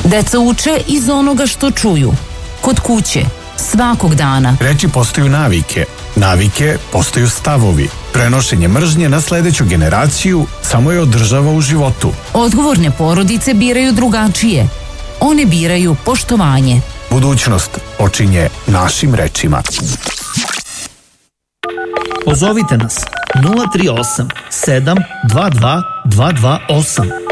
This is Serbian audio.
Deca uče iz onoga što čuju. Kod kuće, svakog dana. Reči postaju navike. Navike postaju stavovi. Prenošenje mržnje na sledeću generaciju samo je održava u životu. Odgovorne porodice biraju drugačije. One biraju poštovanje. Budućnost počinje našim rečima. Pozovite nas 038 722 228.